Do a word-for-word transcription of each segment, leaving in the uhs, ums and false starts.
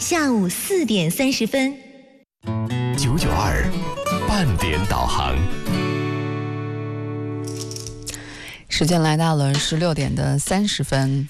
下午四点三十分。 九九二半点导航。 时间来到了十六点的三十分，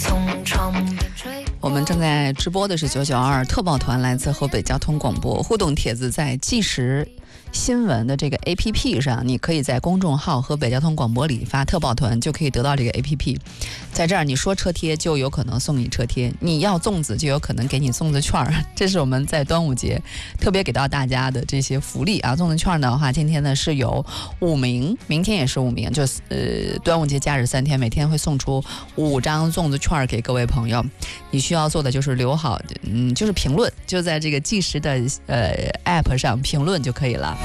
我们正在直播的是九九二特报团，来自河北交通广播。互动帖子在即时新闻的这个 A P P 上，你可以在公众号河北交通广播里发特报团，就可以得到这个 A P P。在这儿你说车贴就有可能送你车贴，你要粽子就有可能给你粽子券儿，这是我们在端午节特别给到大家的这些福利啊。粽子券的话，今天呢是有五名，明天也是五名，就是呃端午节假日三天，每天会送出五张粽子券给各位朋友。你需要做的就是留好，嗯，就是评论，就在这个即时的呃 App 上评论就可以了。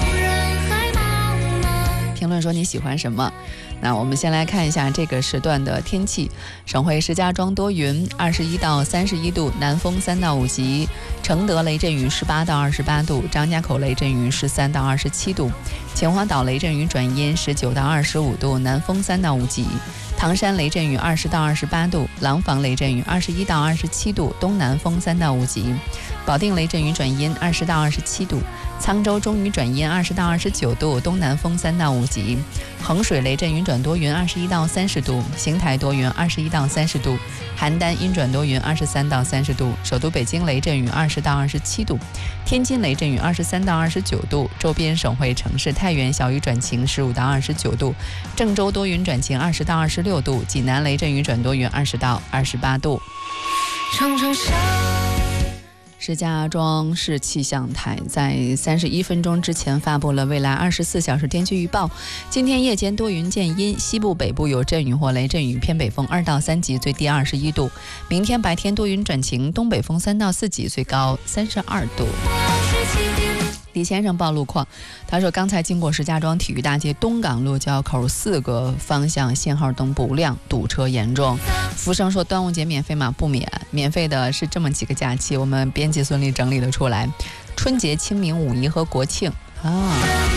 评论说你喜欢什么。那我们先来看一下这个时段的天气。省会石家庄多云，二十一到三十一度，南风三到五级；承德雷阵雨十八到二十八度，张家口雷阵雨十三到二十七度，秦皇岛雷阵雨转阴十九到二十五度，南风三到五级；唐山雷阵雨二十到二十八度，廊坊雷阵雨二十一到二十七度，东南风三到五级；保定雷阵雨转阴二十到二十七度，沧州中雨转阴二十到二十九度，东南风三到五级；衡水雷阵雨转多云二十一到三十度，邢台多云二十一到三十度，邯郸阴转多云二十三到三十度，首都北京雷阵雨二十到二十七度，天津雷阵雨二十三到二十九度，周边省会城市太原小雨转晴十五到二十九度，郑州多云转晴二十到二十六度，济南雷阵雨转多云二十到二十八度。长长沙石家庄市气象台在三十一分钟之前发布了未来二十四小时天气预报。今天夜间多云见阴，西部北部有阵雨或雷阵雨，偏北风二到三级，最低二十一度。明天白天多云转晴，东北风三到四级，最高三十二度。李先生报路况，他说刚才经过石家庄体育大街东港路交口四个方向信号灯不亮，堵车严重。福生说端午节免费吗？不免，免费的是这么几个假期，我们编辑孙俪整理了出来，春节、清明、五一和国庆啊。